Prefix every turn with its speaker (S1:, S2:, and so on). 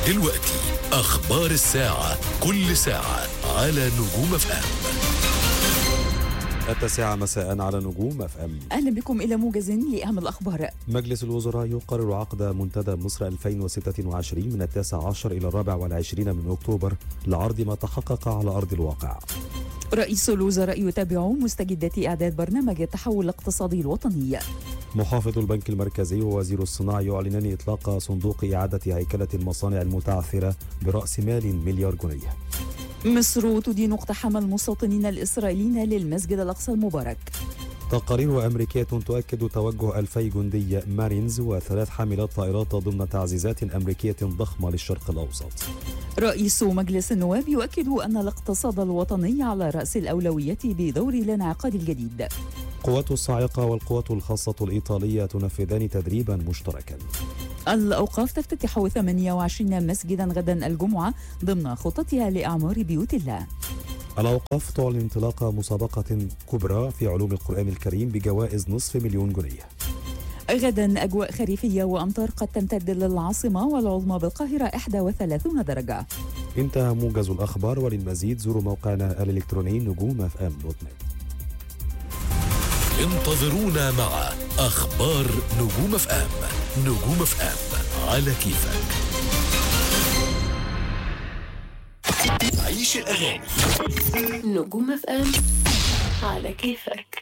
S1: دلوقتي أخبار الساعة، كل ساعة على نجوم اف ام.
S2: 9 مساء على نجوم اف ام.
S3: أهلا بكم إلى موجز لأهم الأخبار.
S2: مجلس الوزراء يقرر عقد منتدى مصر 2026 من 19 إلى 24 من أكتوبر لعرض ما تحقق على أرض الواقع.
S3: رئيس الوزراء يتابع مستجدات إعداد برنامج التحول الاقتصادي الوطني.
S2: محافظ البنك المركزي ووزير الصناعة يعلنان إطلاق صندوق إعادة هيكلة المصانع المتعثرة برأس مال مليار جنيه.
S3: مصر تدين اقتحام المستوطنين الإسرائيليين للمسجد الأقصى المبارك.
S2: تقارير أمريكية تؤكد توجه 2000 جندي مارينز و3 حاملات طائرات ضمن تعزيزات أمريكية ضخمة للشرق الأوسط.
S3: رئيس مجلس النواب يؤكد أن الاقتصاد الوطني على رأس الأولوية بدور الانعقاد الجديد.
S2: قوات الصاعقة والقوات الخاصة الإيطالية تنفذان تدريبا مشتركا.
S3: الأوقاف تفتتح 28 مسجدا غدا الجمعة ضمن خطتها لإعمار بيوت الله.
S2: الأوقاف تعلن انطلاق مسابقة كبرى في علوم القرآن الكريم بجوائز $500,000 جنيه.
S3: غدا أجواء خريفية وأمطار قد تمتد للعاصمة والعظمى بالقاهرة 31 درجة.
S2: انتهى موجز الأخبار، وللمزيد زوروا موقعنا الإلكتروني نجوم.fm.net.
S1: انتظرونا مع أخبار نجوم اف ام. نجوم اف ام على كيفك. عيش الأغاني.
S4: نجوم اف ام على كيفك.